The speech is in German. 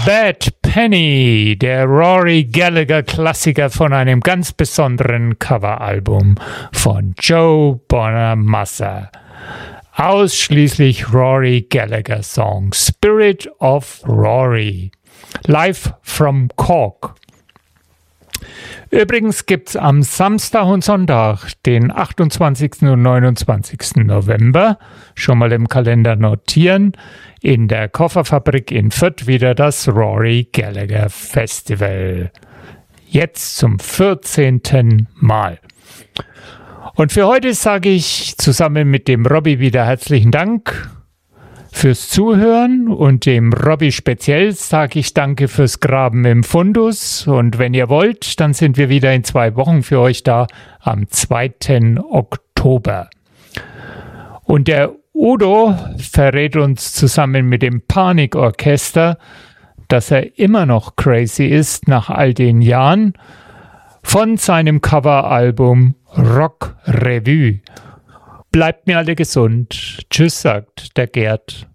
Bad Penny, der Rory Gallagher-Klassiker von einem ganz besonderen Coveralbum von Joe Bonamassa. Ausschließlich Rory Gallagher-Song, Spirit of Rory, live from Cork. Übrigens gibt's am Samstag und Sonntag, den 28. und 29. November, schon mal im Kalender notieren, in der Kofferfabrik in Fürth wieder das Rory Gallagher Festival. Jetzt zum 14. Mal. Und für heute sage ich zusammen mit dem Robby wieder herzlichen Dank fürs Zuhören und dem Robby speziell sage ich danke fürs Graben im Fundus und wenn ihr wollt, dann sind wir wieder in 2 Wochen für euch da am 2. Oktober. Und der Udo verrät uns zusammen mit dem Panikorchester, dass er immer noch crazy ist nach all den Jahren von seinem Coveralbum Rock Revue. Bleibt mir alle gesund. Tschüss, sagt der Gerd.